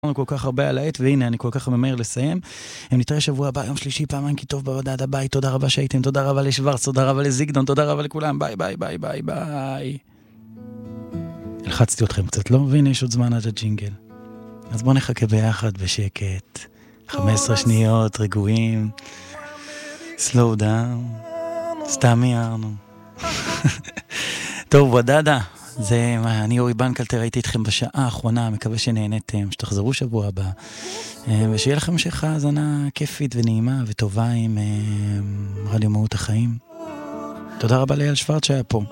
כל כך הרבה על העט, והנה אני כל כך ממהר לסיים. אם נתראה שבוע הבא, יום שלישי, פעמיים כי טוב בוודעת הבית, תודה רבה שהייתם, תודה רבה לשוורץ, תודה רבה לזיגדון, תודה רבה לכולם, ביי ביי ביי ביי ביי. הלחצתי אתכם קצת, לא? והנה יש עוד זמן עד הג'ינגל. אז בואו נחכה ביחד בשקט, 15 שניות, רגועים, slow down, סתם יערנו. טוב, ודדה. זה, אני אורי בנקלטר, הייתי איתכם בשעה האחרונה, מקווה שנהנתם, שתחזרו שבוע הבא, ושיהיה לכם המשך האזנה כיפית ונעימה וטובה עם רדיו מהות החיים. תודה רבה לאייל שוורץ שהיה פה.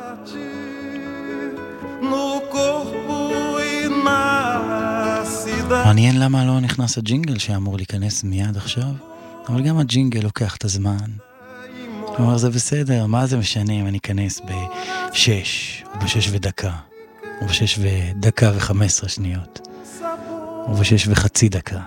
מעניין למה לא נכנס הג'ינגל שאמור להיכנס מיד עכשיו, אבל גם הג'ינגל לוקח את הזמן. כלומר, זה בסדר, מה זה משנה אם אני אכנס ב-6, או ב-6 ודקה, או ב-6 ודקה ו-15 שניות, או ב-6 וחצי דקה.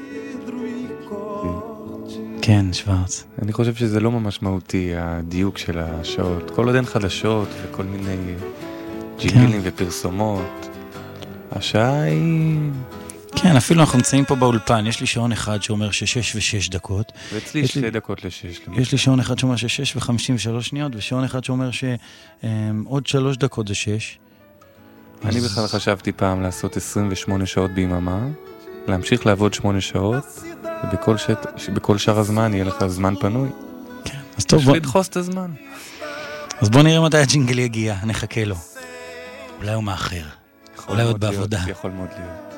כן, שוורץ. אני חושב שזה לא ממש מהותי, הדיוק של השעות. כל עוד אין חדשות וכל מיני ג'ינגלים ופרסומות. השעה היא... כן, אפילו אנחנו נמצאים פה באולפן, יש לי שעון אחד שאומר ש-6 ו-6 דקות. ואצלי 2 דקות ל-6. יש לי שעון אחד שאומר ש-6 ו-53 שניות, ושעון אחד שאומר שעוד 3 דקות זה 6. אני בכלל חשבתי פעם לעשות 28 שעות ביממה, להמשיך לעבוד 8 שעות, ובכל שאר הזמן יהיה לך זמן פנוי. כן, אז טוב, יש לדחוס את הזמן. אז בוא נראה מתי הג'ינגל יגיע, נחכה לו. אולי הוא מאחר, אולי עוד בעבודה. יכול מאוד להיות.